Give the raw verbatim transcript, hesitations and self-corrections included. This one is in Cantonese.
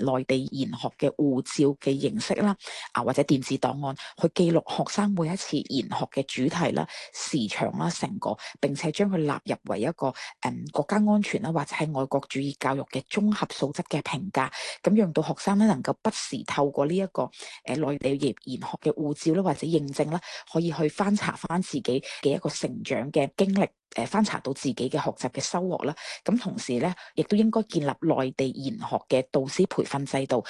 內地研學嘅護照嘅形式啦，啊或者電子檔案去記錄學生每一次研學嘅主題啦、時長啦、成果，並且將佢納入為一個誒、嗯、國家安全啦或者係愛國主義教育嘅綜合素質嘅評價，咁讓到學生咧能夠不時透過呢、這、一個誒、呃、內地研研學嘅護照啦或者認證啦，可以去翻查翻自己嘅一個成長嘅經歷。誒翻查到自己嘅學習嘅收穫啦，咁同時咧，亦都應該建立內地研學嘅導師培訓制度，